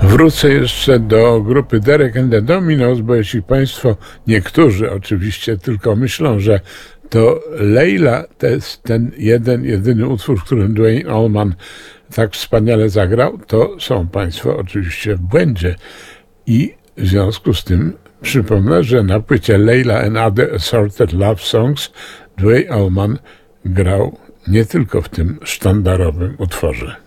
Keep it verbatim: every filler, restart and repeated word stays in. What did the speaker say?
Wrócę jeszcze do grupy Derek and the Dominos, bo jeśli Państwo, niektórzy oczywiście tylko myślą, że to Leila to jest ten jeden, jedyny utwór, w którym Duane Allman tak wspaniale zagrał, to są Państwo oczywiście w błędzie. I w związku z tym przypomnę, że na płycie Leila and Other Assorted Love Songs Duane Allman grał nie tylko w tym sztandarowym utworze.